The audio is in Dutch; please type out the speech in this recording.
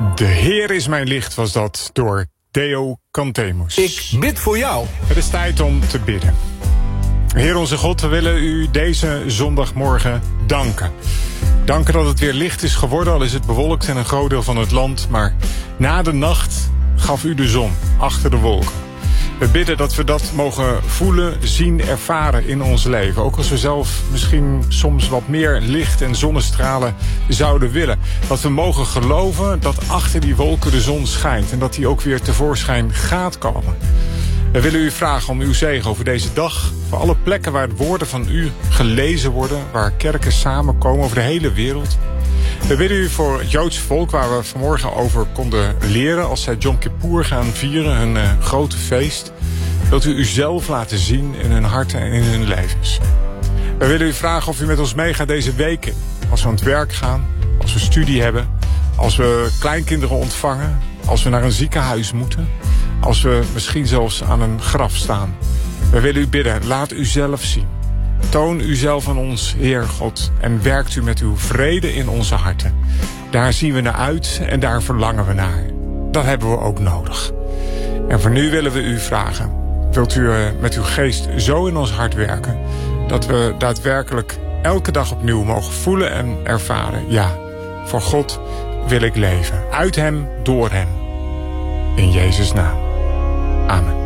De Heer is mijn licht was dat door Theo Cantemus. Ik bid voor jou. Het is tijd om te bidden. Heer onze God, we willen u deze zondagmorgen danken. Danken dat het weer licht is geworden, al is het bewolkt in een groot deel van het land. Maar na de nacht gaf u de zon achter de wolken. We bidden dat we dat mogen voelen, zien, ervaren in ons leven. Ook als we zelf misschien soms wat meer licht en zonnestralen zouden willen. Dat we mogen geloven dat achter die wolken de zon schijnt. En dat die ook weer tevoorschijn gaat komen. We willen u vragen om uw zegen over deze dag. Voor alle plekken waar woorden van u gelezen worden. Waar kerken samenkomen over de hele wereld. We willen u voor het Joodse volk waar we vanmorgen over konden leren. Als zij Yom Kippur gaan vieren, hun grote feest. Wilt u uzelf laten zien in hun harten en in hun levens. We willen u vragen of u met ons meegaat deze weken. Als we aan het werk gaan, als we studie hebben. Als we kleinkinderen ontvangen. Als we naar een ziekenhuis moeten. Als we misschien zelfs aan een graf staan. We willen u bidden, laat u zelf zien. Toon uzelf aan ons, Heer God, en werkt u met uw vrede in onze harten. Daar zien we naar uit en daar verlangen we naar. Dat hebben we ook nodig. En voor nu willen we u vragen, wilt u met uw geest zo in ons hart werken, dat we daadwerkelijk elke dag opnieuw mogen voelen en ervaren. Ja, voor God wil ik leven. Uit hem, door hem. In Jezus' naam. Amen.